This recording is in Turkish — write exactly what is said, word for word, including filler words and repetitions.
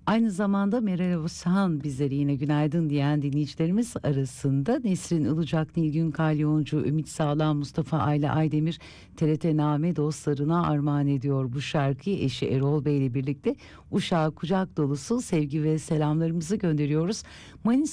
Aynı zamanda Meral Özhan bizlere yine günaydın diyen dinleyicilerimiz arasında. Nesrin Ilıcak, Nilgün Kalyoncu, Ümit Sağlam, Mustafa Ayla Aydemir T R T Name dostlarına armağan ediyor bu şarkıyı. Eşi Erol Bey ile birlikte Uşak'a kucak dolusu sevgi ve selamlarımızı gönderiyoruz. Manisa